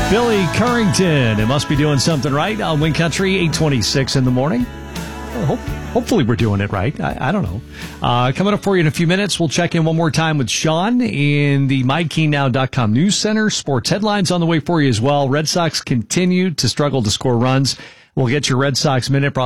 Billy Currington. It must be doing something right on Wind Country, 8:26 in the morning. Well, hopefully we're doing it right. I don't know. Coming up for you in a few minutes, we'll check in one more time with Sean in the MyKeenNow.com News Center. Sports headlines on the way for you as well. Red Sox continue to struggle to score runs. We'll get your Red Sox Minute brought